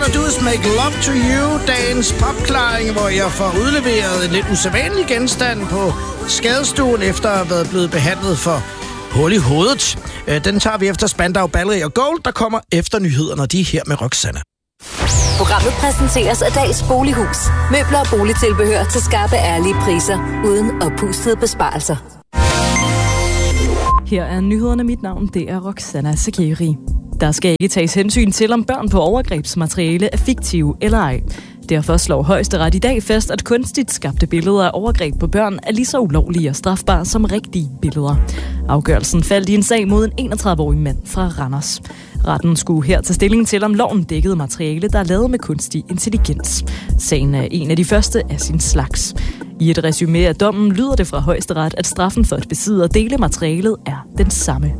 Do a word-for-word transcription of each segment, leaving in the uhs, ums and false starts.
Wanna Do Is Make Love To You, dagens popklaring, hvor jeg får udleveret en lidt usædvanlig genstand på skadestuen, efter at have været blevet behandlet for hul i hovedet. Den tager vi efter Spandau Ballet og Gold, der kommer efter nyhederne, de er her med Roxanne. Programmet præsenteres af Dals Bolighus. Møbler og boligtilbehør til skarpe, ærlige priser, uden oppustede besparelser. Her er nyhederne. Mit navn, det er Roxanne Sakeri. Der skal ikke tages hensyn til, om børn på overgrebsmateriale er fiktive eller ej. Derfor slår Højesteret i dag fast, at kunstigt skabte billeder af overgreb på børn er lige så ulovlige og strafbare som rigtige billeder. Afgørelsen faldt i en sag mod en enogtredive-årig mand fra Randers. Retten skulle her tage stilling til, om loven dækkede materiale, der er lavet med kunstig intelligens. Sagen er en af de første af sin slags. I et resumé af dommen lyder det fra Højesteret, at straffen for at besidde og dele materialet er den samme.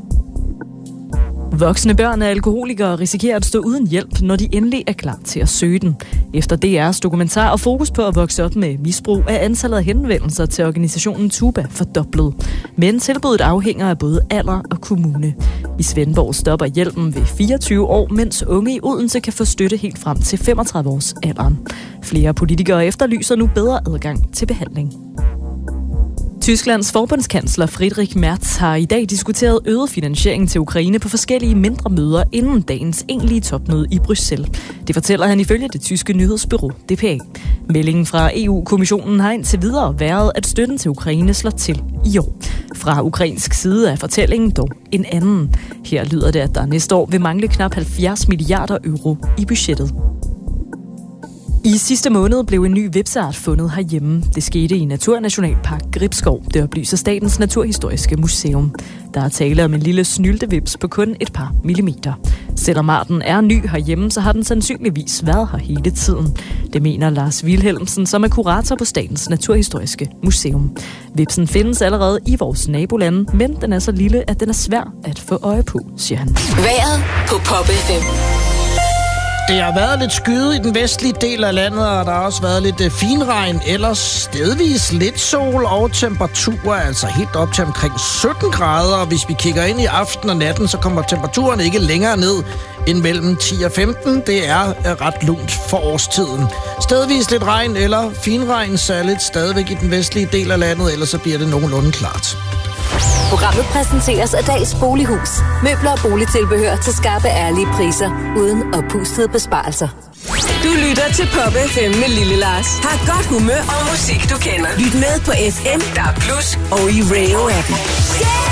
Voksne børn af alkoholikere risikerer at stå uden hjælp, når de endelig er klar til at søge den. Efter D R's dokumentar og fokus på at vokse op med misbrug, er antallet af henvendelser til organisationen Tuba fordoblet. Men tilbuddet afhænger af både alder og kommune. I Svendborg stopper hjælpen ved fireogtyve år, mens unge i Odense kan få støtte helt frem til femogtredive års alderen. Flere politikere efterlyser nu bedre adgang til behandling. Tysklands forbundskansler Friedrich Merz har i dag diskuteret øget finansiering til Ukraine på forskellige mindre møder inden dagens egentlige topmøde i Bruxelles. Det fortæller han ifølge det tyske nyhedsbureau D P A. Meldingen fra E U-kommissionen har indtil videre været, at støtten til Ukraine slår til i år. Fra ukrainsk side er fortællingen dog en anden. Her lyder det, at der næste år vil mangle knap halvfjerds milliarder euro i budgettet. I sidste måned blev en ny hvepseart fundet herhjemme. Det skete i Naturnationalpark Gribskov, det oplyser Statens Naturhistoriske Museum. Der er tale om en lille snyltevips på kun et par millimeter. Selvom arten er ny herhjemme, så har den sandsynligvis været her hele tiden. Det mener Lars Wilhelmsen, som er kurator på Statens Naturhistoriske Museum. Vipsen findes allerede i vores nabolande, men den er så lille, at den er svær at få øje på, siger han. Vejret på Pop F M. Det har været lidt skyet i den vestlige del af landet, og der har også været lidt finregn, ellers stedvis lidt sol og temperaturer, altså helt op til omkring sytten grader. Og hvis vi kigger ind i aften og natten, så kommer temperaturen ikke længere ned end mellem ti og femten. Det er ret lunt for årstiden. Stedvis lidt regn eller finregn, særligt stadigvæk i den vestlige del af landet, ellers så bliver det nogenlunde klart. Programmet præsenteres af Dals Bolighus. Møbler og boligtilbehør til skarpe, ærlige priser, uden oppustede besparelser. Du lytter til Pop F M med Lille Lars. Har godt humør og musik, du kender. Lyt med på F M, der er plus og i radio-appen.